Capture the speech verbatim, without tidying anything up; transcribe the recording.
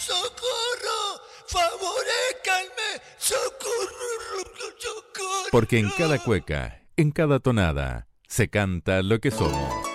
¡Socorro! ¡Favorécanme! ¡Socorro! ¡Socorro! Porque en cada cueca, en cada tonada, se canta lo que somos.